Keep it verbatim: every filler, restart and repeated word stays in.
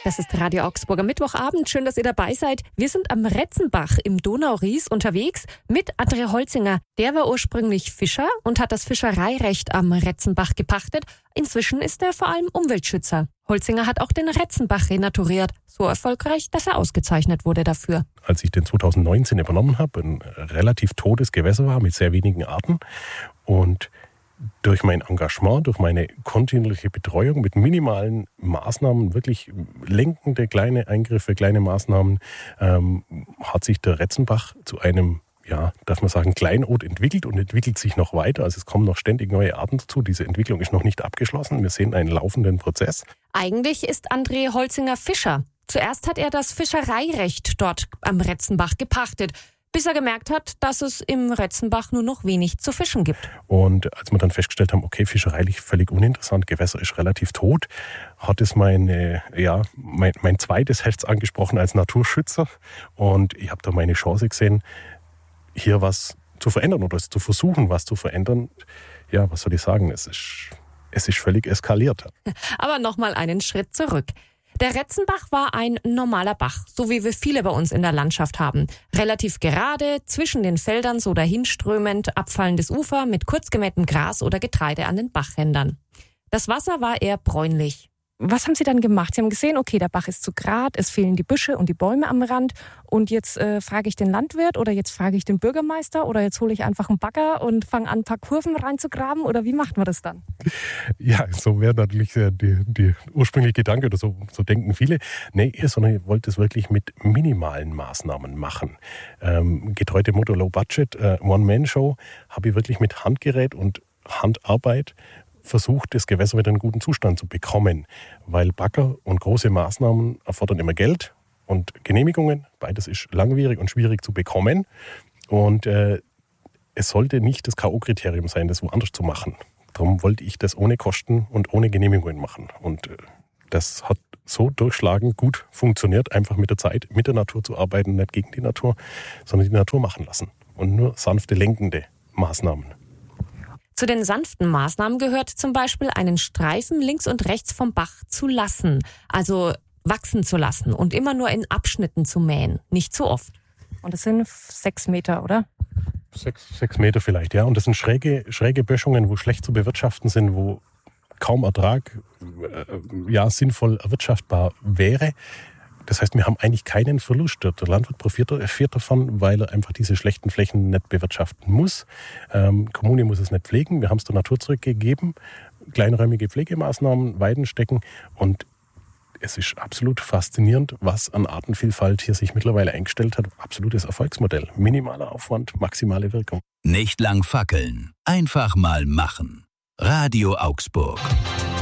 Das ist Radio Augsburger Mittwochabend. Schön, dass ihr dabei seid. Wir sind am Retzenbach im Donauries unterwegs mit André Holzinger. Der war ursprünglich Fischer und hat das Fischereirecht am Retzenbach gepachtet. Inzwischen ist er vor allem Umweltschützer. Holzinger hat auch den Retzenbach renaturiert. So erfolgreich, dass er ausgezeichnet wurde dafür. Als ich den zwanzig neunzehn übernommen habe, ein relativ totes Gewässer war mit sehr wenigen Arten. Und durch mein Engagement, durch meine kontinuierliche Betreuung mit minimalen Maßnahmen, wirklich lenkende kleine Eingriffe, kleine Maßnahmen, ähm, hat sich der Retzenbach zu einem, ja, darf man sagen, Kleinod entwickelt und entwickelt sich noch weiter. Also es kommen noch ständig neue Arten dazu. Diese Entwicklung ist noch nicht abgeschlossen. Wir sehen einen laufenden Prozess. Eigentlich ist André Holzinger Fischer. Zuerst hat er das Fischereirecht dort am Retzenbach gepachtet, bis er gemerkt hat, dass es im Retzenbach nur noch wenig zu fischen gibt. Und als wir dann festgestellt haben, okay, fischereilich völlig uninteressant, Gewässer ist relativ tot, hat es meine, ja, mein, mein zweites Herz angesprochen als Naturschützer. Und ich habe da meine Chance gesehen, hier was zu verändern oder zu versuchen, was zu verändern. Ja, was soll ich sagen, es ist, es ist völlig eskaliert. Aber nochmal einen Schritt zurück. Der Retzenbach war ein normaler Bach, so wie wir viele bei uns in der Landschaft haben. Relativ gerade, zwischen den Feldern so dahinströmend, abfallendes Ufer mit kurz gemähtem Gras oder Getreide an den Bachrändern. Das Wasser war eher bräunlich. Was haben Sie dann gemacht? Sie haben gesehen, okay, der Bach ist zu Grat, es fehlen die Büsche und die Bäume am Rand. Und jetzt äh, frage ich den Landwirt oder jetzt frage ich den Bürgermeister oder jetzt hole ich einfach einen Bagger und fange an, ein paar Kurven reinzugraben? Oder wie macht man das dann? Ja, so wäre natürlich die, die ursprüngliche Gedanke oder so, so denken viele. Nee, sondern ich wollte es wirklich mit minimalen Maßnahmen machen. Ähm, getreu dem Motto Low Budget, äh, One-Man-Show, habe ich wirklich mit Handgerät und Handarbeit versucht, das Gewässer wieder in einen guten Zustand zu bekommen. Weil Bagger und große Maßnahmen erfordern immer Geld und Genehmigungen. Beides ist langwierig und schwierig zu bekommen. Und äh, es sollte nicht das K O-Kriterium sein, das woanders zu machen. Darum wollte ich das ohne Kosten und ohne Genehmigungen machen. Und äh, das hat so durchschlagend gut funktioniert, einfach mit der Zeit, mit der Natur zu arbeiten, nicht gegen die Natur, sondern die Natur machen lassen. Und nur sanfte, lenkende Maßnahmen. Zu den sanften Maßnahmen gehört zum Beispiel, einen Streifen links und rechts vom Bach zu lassen, also wachsen zu lassen und immer nur in Abschnitten zu mähen, nicht zu oft. Und das sind sechs Meter, oder? Sechs, sechs Meter vielleicht, ja. Und das sind schräge, schräge Böschungen, wo schlecht zu bewirtschaften sind, wo kaum Ertrag äh, ja, sinnvoll erwirtschaftbar wäre. Das heißt, wir haben eigentlich keinen Verlust. Der Landwirt profitiert davon, weil er einfach diese schlechten Flächen nicht bewirtschaften muss. Ähm, Kommune muss es nicht pflegen. Wir haben es der Natur zurückgegeben. Kleinräumige Pflegemaßnahmen, Weidenstecken. Und es ist absolut faszinierend, was an Artenvielfalt hier sich mittlerweile eingestellt hat. Absolutes Erfolgsmodell. Minimaler Aufwand, maximale Wirkung. Nicht lang fackeln. Einfach mal machen. Radio Augsburg.